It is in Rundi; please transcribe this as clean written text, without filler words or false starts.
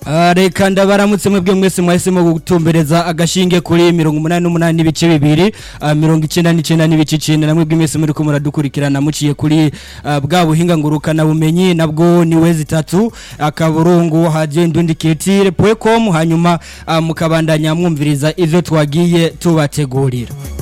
Reka ndabaramutse mwebwe mwese mwahisemo gutumbereza agashinge kuri 88 n'ibice bibiri 99 n'ibice 9 namwe bw'imese muri ko muradukurikirana muciye kuri bwa buhinga ngurukana bumenyi nabwo ni wezi 3 akaburungu haje ndundiketire.com hanyuma mukabandanya mwumviriza ivyo twagiye tubategurira.